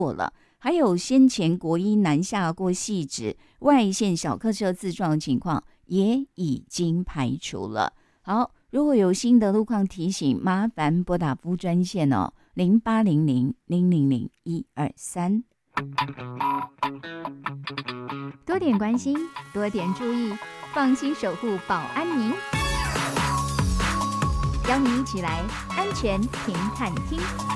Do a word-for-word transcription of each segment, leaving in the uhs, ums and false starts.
过了，还有先前国一南下过汐止外线小客车自撞的情况也已经排除了。好，如果有新的路况提醒，麻烦拨打服务专线哦，零八零零零零零一二三。多点关心，多点注意，放心守护保安您。邀你一起来安全停看厅。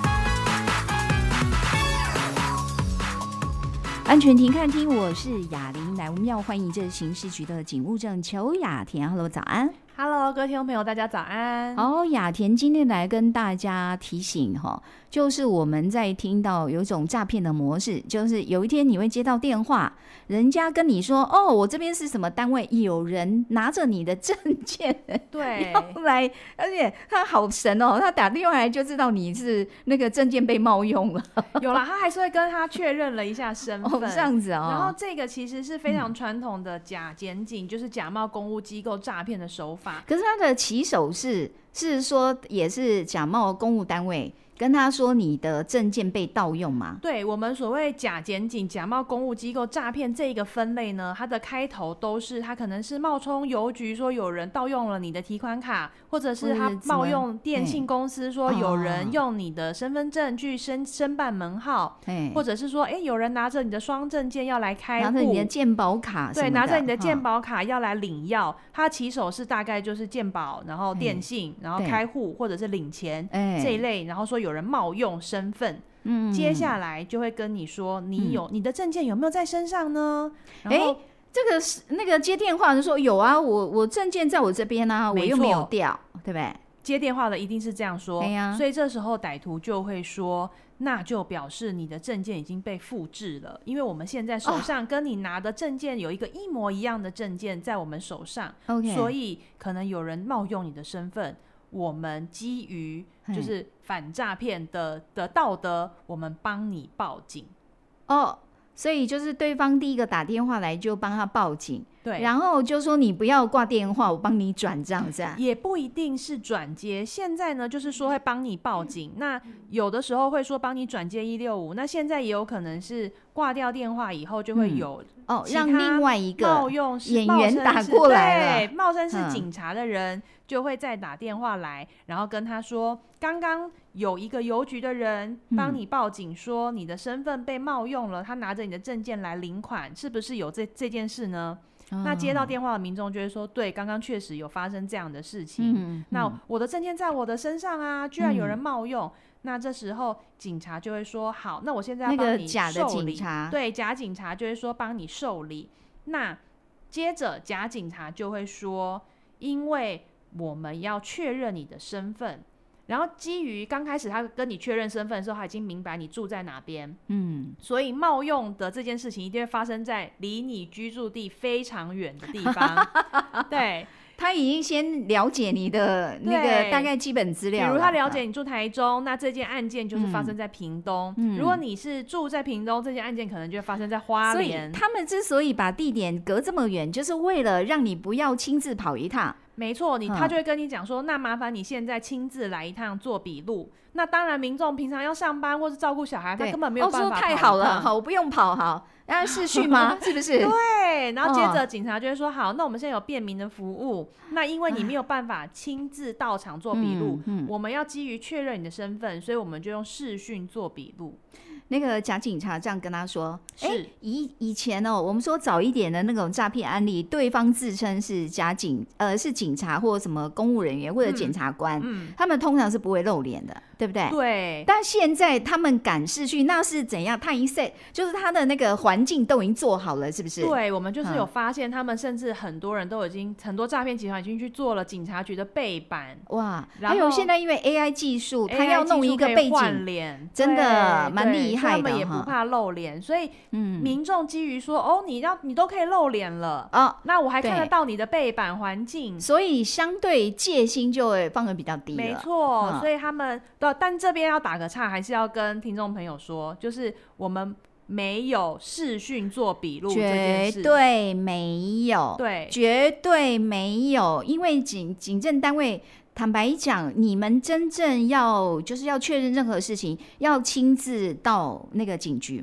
安全停看厅，我是雅玲，来我们要欢迎这是刑事局的警务证邱雅田。Hello， 早安。 Hello， 各位听众朋友，大家早安。 好，雅田今天来跟大家提醒哈，就是我们在听到有一种诈骗的模式，就是有一天你会接到电话，人家跟你说，哦，我这边是什么单位，有人拿着你的证件， 对， 要来，而且他好神哦，他打电话来就知道你是那个证件被冒用了。 有啦，他还是会跟他确认了一下身份， 哦，这样子哦。 然后这个其实是非常传统的假检警，嗯、就是假冒公务机构诈骗的手法。 可是他的起手是是说也是假冒公务单位跟他说你的证件被盗用吗？ 对，我们所谓假检警、假冒公务机构诈骗这个分类呢，它的开头都是他可能是冒充邮局说有人盗用了你的提款卡，或者是他冒用电信公司说有人用你的身份证去申申办门号，或者是说哎有人拿着你的双证件要来开户， 拿着你的健保卡什么的， 对，拿着你的健保卡要来领药，他起手是大概就是健保，然后电信，然后开户或者是领钱这一类，然后说有人冒用身份，嗯，接下来就会跟你说你有、嗯、你的证件有没有在身上呢？然后、欸、 这个是那个接电话的说有啊，我我证件在我这边啊，我又没有掉，对不对？ 接电话的一定是这样说， 啊、 所以这时候歹徒就会说，那就表示你的证件已经被复制了，因为我们现在手上跟你拿的证件有一个一模一样的证件在我们手上， okay. 所以可能有人冒用你的身份，我们基于就是反诈骗的的道德，我们帮你报警。 哦，所以就是对方第一个打电话来就帮他报警， 对， 然后就说你不要挂电话，我帮你转账，这样也不一定是转接。现在呢，就是说会帮你报警，那有的时候会说帮你转接一六五，那现在也有可能是挂掉电话以后就会有、 嗯、哦，让另外一个冒用演员打过来了，对，冒称是警察的人、嗯、就会再打电话来，然后跟他说刚刚有一个邮局的人帮你报警说你的身份被冒用了，他拿着你的证件来领款，是不是有 这, 这件事呢？哦、那接到电话的民众就会说，对，刚刚确实有发生这样的事情、嗯嗯、那我的证件在我的身上啊，居然有人冒用、嗯、那这时候警察就会说，好，那我现在要帮你受理、那个、假的警察，对，假警察就会说帮你受理。那接着假警察就会说，因为我们要确认你的身份，然后基于刚开始他跟你确认身份的时候，他已经明白你住在哪边，嗯，所以冒用的这件事情一定会发生在离你居住地非常远的地方。对， 他已经先了解你的那个大概基本资料了， 比如他了解你住台中，那这件案件就是发生在屏东、嗯、如果你是住在屏东，这件案件可能就会发生在花莲。 所以他们之所以把地点隔这么远，就是为了让你不要亲自跑一趟。 没错，你他就会跟你讲说、嗯、那麻烦你现在亲自来一趟做笔录。那当然民众平常要上班或是照顾小孩，他根本没有办法跑。 哦，说太好了，好，我不用跑，好，要视讯吗？是不是？ 对，然后接着警察就会说、哦、好，那我们现在有便民的服务，那因为你没有办法亲自到场做笔录、嗯嗯、我们要基于确认你的身份，所以我们就用视讯做笔录。 那个假警察这样跟他说，是以以前哦，我们说早一点的那种诈骗案例，对方自称是假警，呃，是警察或什么公务人员或者检察官、嗯嗯，他们通常是不会露脸的，对不对？ 对。 但现在他们敢视讯，那是怎样？他一 set 就是他的那个环境都已经做好了，是不是？ 对，我们就是有发现，他们甚至很多人都已经，很多诈骗集团已经去做了警察局的背板。哇！ 还有现在因为 A I 技术，他要弄一个背景， 脸真的蛮厉害的， 他们也不怕露脸，所以民众基于说、嗯、哦，你要你都可以露脸了、哦、那我还看得到你的背板环境， 所以相对戒心就会放得比较低了。 没错、嗯，所以他们但这边要打个岔，还是要跟听众朋友说，就是我们没有视讯做笔录这件事， 绝对没有， 对， 绝对没有，因为警警政单位。坦白讲，你们真正要就是要确认任何事情，要亲自到那个警局